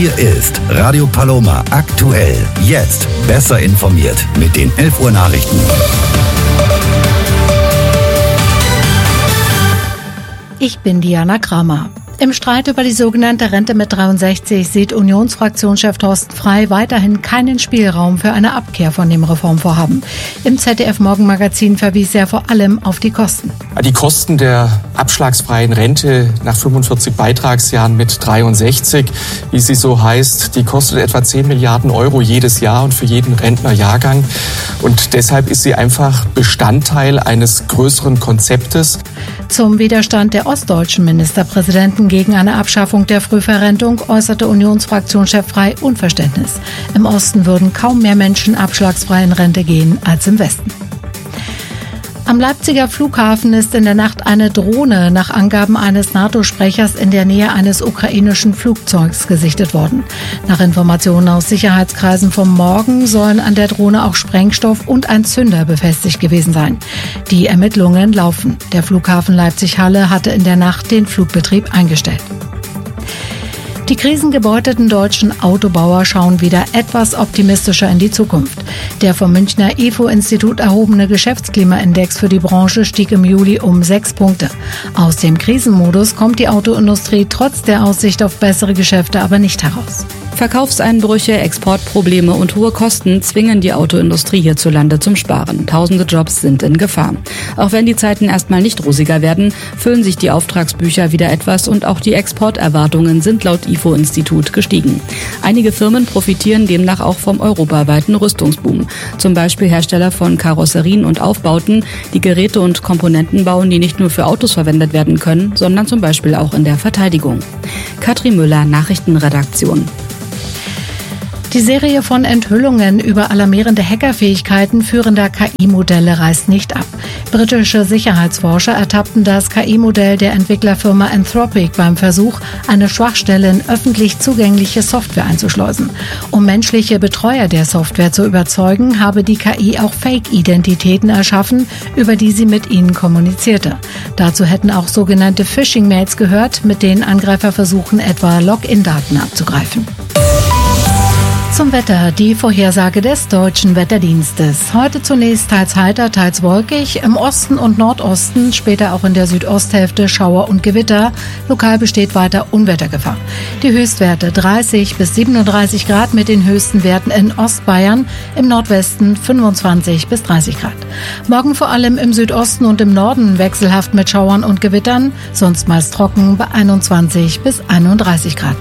Hier ist Radio Paloma aktuell. Jetzt besser informiert mit den 11 Uhr Nachrichten. Ich bin Diana Kramer. Im Streit über die sogenannte Rente mit 63 sieht Unionsfraktionschef Thorsten Frey weiterhin keinen Spielraum für eine Abkehr von dem Reformvorhaben. Im ZDF-Morgenmagazin verwies er vor allem auf die Kosten. Die Kosten der abschlagsfreien Rente nach 45 Beitragsjahren mit 63, wie sie so heißt, die kostet etwa 10 Milliarden Euro jedes Jahr und für jeden Rentnerjahrgang. Und deshalb ist sie einfach Bestandteil eines größeren Konzeptes. Zum Widerstand der ostdeutschen Ministerpräsidenten gegen eine Abschaffung der Frühverrentung äußerte Unionsfraktionschef Frey Unverständnis. Im Osten würden kaum mehr Menschen abschlagsfrei in Rente gehen als im Westen. Am Leipziger Flughafen ist in der Nacht eine Drohne nach Angaben eines NATO-Sprechers in der Nähe eines ukrainischen Flugzeugs gesichtet worden. Nach Informationen aus Sicherheitskreisen vom Morgen sollen an der Drohne auch Sprengstoff und ein Zünder befestigt gewesen sein. Die Ermittlungen laufen. Der Flughafen Leipzig-Halle hatte in der Nacht den Flugbetrieb eingestellt. Die krisengebeuteten deutschen Autobauer schauen wieder etwas optimistischer in die Zukunft. Der vom Münchner IFO-Institut erhobene Geschäftsklimaindex für die Branche stieg im Juli um 6 Punkte. Aus dem Krisenmodus kommt die Autoindustrie trotz der Aussicht auf bessere Geschäfte aber nicht heraus. Verkaufseinbrüche, Exportprobleme und hohe Kosten zwingen die Autoindustrie hierzulande zum Sparen. Tausende Jobs sind in Gefahr. Auch wenn die Zeiten erstmal nicht rosiger werden, füllen sich die Auftragsbücher wieder etwas und auch die Exporterwartungen sind laut IFO-Institut gestiegen. Einige Firmen profitieren demnach auch vom europaweiten Rüstungsboom. Zum Beispiel Hersteller von Karosserien und Aufbauten, die Geräte und Komponenten bauen, die nicht nur für Autos verwendet werden können, sondern zum Beispiel auch in der Verteidigung. Katrin Müller, Nachrichtenredaktion. Die Serie von Enthüllungen über alarmierende Hackerfähigkeiten führender KI-Modelle reißt nicht ab. Britische Sicherheitsforscher ertappten das KI-Modell der Entwicklerfirma Anthropic beim Versuch, eine Schwachstelle in öffentlich zugängliche Software einzuschleusen. Um menschliche Betreuer der Software zu überzeugen, habe die KI auch Fake-Identitäten erschaffen, über die sie mit ihnen kommunizierte. Dazu hätten auch sogenannte Phishing-Mails gehört, mit denen Angreifer versuchen, etwa Login-Daten abzugreifen. Zum Wetter, die Vorhersage des Deutschen Wetterdienstes. Heute zunächst teils heiter, teils wolkig. Im Osten und Nordosten, später auch in der Südosthälfte Schauer und Gewitter. Lokal besteht weiter Unwettergefahr. Die Höchstwerte 30 bis 37 Grad mit den höchsten Werten in Ostbayern, im Nordwesten 25 bis 30 Grad. Morgen vor allem im Südosten und im Norden wechselhaft mit Schauern und Gewittern, sonst meist trocken bei 21 bis 31 Grad.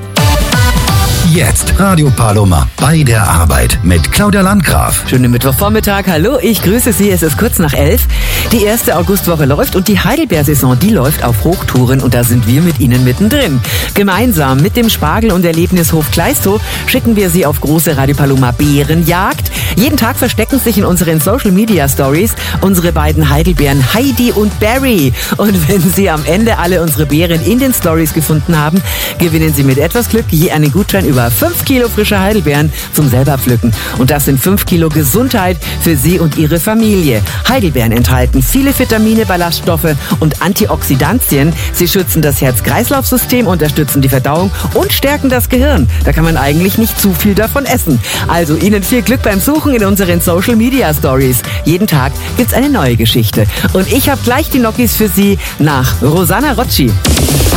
Jetzt Radio Paloma bei der Arbeit mit Claudia Landgraf. Schönen Mittwochvormittag. Hallo, ich grüße Sie. Es ist kurz nach 11. Die erste Augustwoche läuft und die Heidelbeersaison, die läuft auf Hochtouren und da sind wir mit Ihnen mittendrin. Gemeinsam mit dem Spargel- und Erlebnishof Kleistow schicken wir Sie auf große Radio Paloma Bärenjagd. Jeden Tag verstecken sich in unseren Social Media Stories unsere beiden Heidelbeeren Heidi und Barry. Und wenn Sie am Ende alle unsere Beeren in den Stories gefunden haben, gewinnen Sie mit etwas Glück je einen Gutschein über 5 Kilo frische Heidelbeeren zum selber pflücken. Und das sind 5 Kilo Gesundheit für Sie und Ihre Familie. Heidelbeeren enthalten viele Vitamine, Ballaststoffe und Antioxidantien. Sie schützen das Herz-Kreislauf-System, unterstützen die Verdauung und stärken das Gehirn. Da kann man eigentlich nicht zu viel davon essen. Also Ihnen viel Glück beim Suchen in unseren Social Media Stories. Jeden Tag gibt's eine neue Geschichte. Und ich habe gleich die Nokis für Sie nach Rosanna Rocci.